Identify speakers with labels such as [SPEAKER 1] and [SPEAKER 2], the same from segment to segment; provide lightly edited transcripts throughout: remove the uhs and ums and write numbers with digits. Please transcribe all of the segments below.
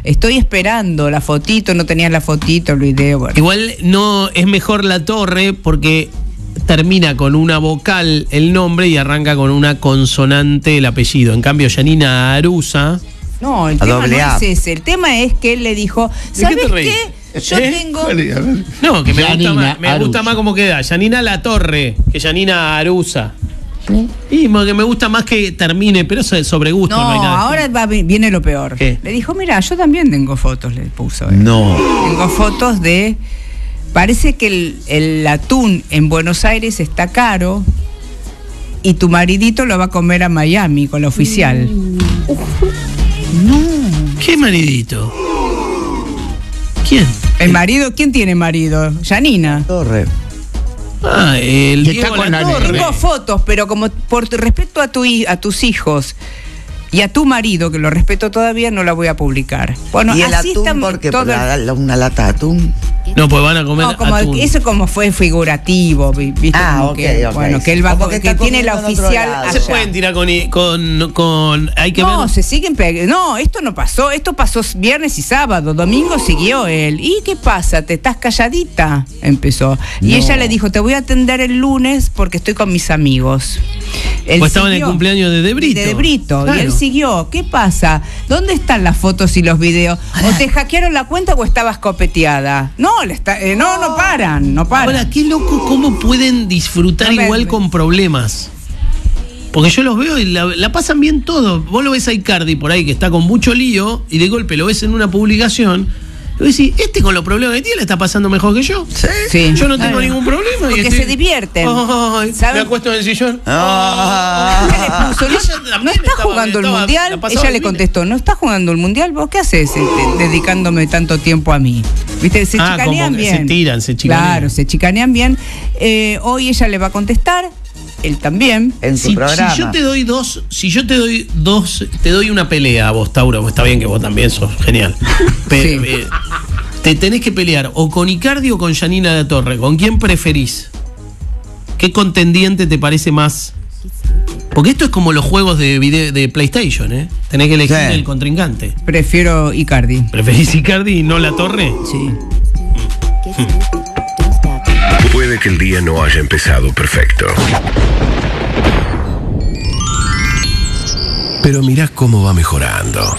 [SPEAKER 1] estoy esperando la fotito, no tenías la fotito, el video. Bueno.
[SPEAKER 2] Igual no es mejor Latorre porque termina con una vocal el nombre y arranca con una consonante el apellido. En cambio, Yanina Arusa...
[SPEAKER 1] No, el tema no es ese. El tema es que él le dijo, ¿sabes qué? Yo tengo...
[SPEAKER 2] No, que me gusta más cómo queda. Yanina Latorre que Yanina Arusa.
[SPEAKER 1] ¿Sí?
[SPEAKER 2] Y que me gusta más que termine, pero eso es sobre gusto, no hay nada.
[SPEAKER 1] Ahora viene lo peor.
[SPEAKER 2] ¿Qué?
[SPEAKER 1] Le dijo, mira, yo también tengo fotos, le puso.
[SPEAKER 3] No.
[SPEAKER 1] Tengo fotos de... Parece que el atún en Buenos Aires está caro y tu maridito lo va a comer a Miami con la oficial.
[SPEAKER 2] No. ¿Qué maridito? ¿Quién?
[SPEAKER 1] El marido, ¿quién tiene marido? Yanina.
[SPEAKER 3] Torre.
[SPEAKER 2] Ah, el
[SPEAKER 3] Diego Latorre.
[SPEAKER 1] Tengo fotos, pero como por respeto a tus hijos y a tu marido, que lo respeto todavía, no la voy a publicar. Bueno,
[SPEAKER 3] ¿y el
[SPEAKER 1] así
[SPEAKER 3] atún por qué? ¿Por una lata de atún?
[SPEAKER 2] No, pues van a comer atún.
[SPEAKER 1] Eso como fue figurativo, ¿viste?
[SPEAKER 3] Okay.
[SPEAKER 1] Bueno, que él va que tiene la oficial allá.
[SPEAKER 2] Se pueden tirar con hay que ver.
[SPEAKER 1] No, se siguen no, esto no pasó, esto pasó viernes y sábado, domingo siguió él. ¿Y qué pasa? ¿Te estás calladita? Empezó. Y ella le dijo, te voy a atender el lunes porque estoy con mis amigos.
[SPEAKER 2] Pues estaba en el cumpleaños de Brito.
[SPEAKER 1] De Brito,
[SPEAKER 2] claro.
[SPEAKER 1] Y él siguió. ¿Qué pasa? ¿Dónde están las fotos y los videos? ¿O te hackearon la cuenta o estabas copeteada? No paran.
[SPEAKER 2] Ahora, qué loco cómo pueden disfrutar igual con problemas. Porque yo los veo y la pasan bien todos. Vos lo ves a Icardi por ahí que está con mucho lío y de golpe lo ves en una publicación. Y vos decís, con los problemas que tiene le está pasando mejor que yo.
[SPEAKER 1] Sí.
[SPEAKER 2] Yo no tengo ningún problema.
[SPEAKER 1] Porque se divierten.
[SPEAKER 2] Me acuesto en el sillón.
[SPEAKER 1] ¿No estás jugando el mundial? Ella le contestó, ¿no estás jugando el mundial? ¿Vos qué haces dedicándome tanto tiempo a mí? ¿Viste? Se chicanean bien.
[SPEAKER 2] Se tiran, se chicanean.
[SPEAKER 1] Claro, se chicanean bien. Hoy ella le va a contestar. Él también.
[SPEAKER 3] En su programa.
[SPEAKER 2] Si yo te doy dos, te doy una pelea a vos, Tauro, pues está bien que vos también sos genial. Pero, te tenés que pelear o con Icardi o con Yanina Latorre. ¿Con quién preferís? ¿Qué contendiente te parece más? Porque esto es como los juegos de PlayStation, ¿eh? Tenés que elegir el contrincante.
[SPEAKER 1] Prefiero Icardi.
[SPEAKER 2] ¿Preferís Icardi y no Latorre?
[SPEAKER 1] Sí.
[SPEAKER 4] Puede que el día no haya empezado perfecto. Pero mirá cómo va mejorando.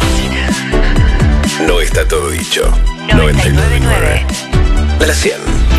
[SPEAKER 4] No está todo dicho. 99.9. De la 100.